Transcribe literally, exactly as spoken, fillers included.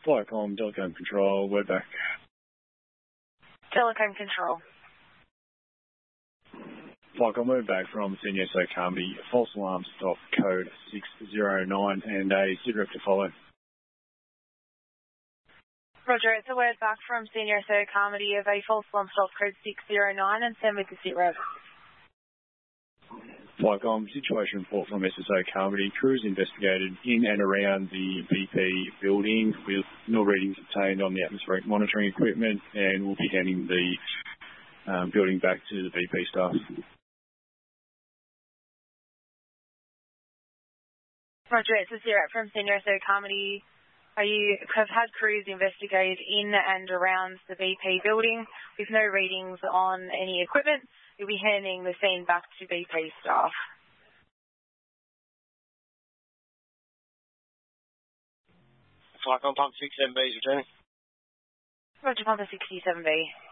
Flycom, Telecom Control, we're back. Telecom Control. Flycom, we're back from Senior S O Carmody. False alarm stop code six zero nine and a SITREP to follow. Roger, it's a word back from Senior S O Carmody of a false alarm stop code six zero nine and send with the SITREP. Flycom, situation report from S S O Carmody. Crews investigated in and around the B P building with nil readings obtained on the atmospheric monitoring equipment, and we'll be handing the um, building back to the B P staff. Roger, it's a SITREP from Senior S O Carmody. Are you have had crews investigate in and around the B P building with no readings on any equipment. You'll be handing the scene back to B P staff. Flycom Pump sixty-seven B is returning. Roger, Pump sixty-seven B.